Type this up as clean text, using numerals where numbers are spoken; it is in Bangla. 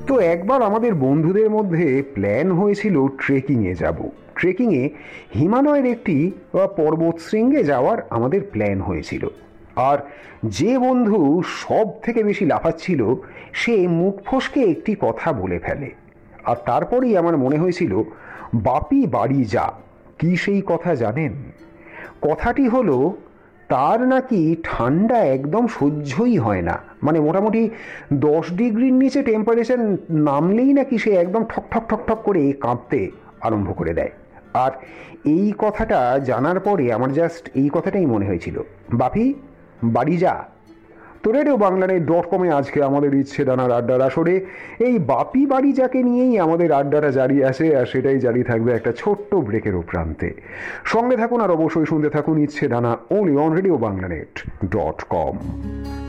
তো একবার আমাদের বন্ধুদের মধ্যে প্ল্যান হয়েছিল ট্রেকিংয়ে যাব। ট্রেকিংয়ে হিমালয়ের একটি পর্বত শৃঙ্গে যাওয়ার আমাদের প্ল্যান হয়েছিল। আর যে বন্ধু সব থেকে বেশি লাফাচ্ছিল সে মুখ ফসকে একটি কথা বলে ফেলে। আর তারপরেই আমার মনে হয়েছিল, বাপি বাড়ি যা। কি সেই কথা জানেন? কথাটি হলো, তার নাকি ঠান্ডা একদম সহ্যই হয় না। মানে মোটামুটি 10 ডিগ্রির নিচে টেম্পারেচার নামলেই নাকি সে একদম ঠক ঠক ঠক ঠক করে কাঁপতে আরম্ভ করে দেয়। আর এই কথাটা জানার পরে আমার জাস্ট এই কথাটাই মনে হয়েছিল, বাপি বাড়ি যা। তো রেডিওবাংলানেট.com-এ আজকে আমাদের ইচ্ছে ডানার আড্ডার আসরে এই বাপি বাড়ি যাকে নিয়েই আমাদের আড্ডাটা জারি আছে, আর সেটাই জারি থাকবে একটা ছোট্ট ব্রেকের প্রান্তে। সঙ্গে থাকুন আর অবশ্যই শুনতে থাকুন ইচ্ছে ডানা, only on রেডিওবাংলানেট.com।